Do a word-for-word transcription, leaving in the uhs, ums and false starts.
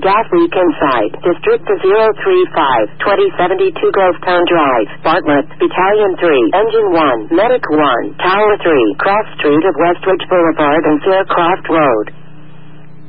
Gas leak inside. District zero three five, twenty seventy-two Grovetown Drive. Bartlett, Battalion three, Engine one, Medic one, Tower three, Cross Street of Westridge Boulevard and Faircroft Road.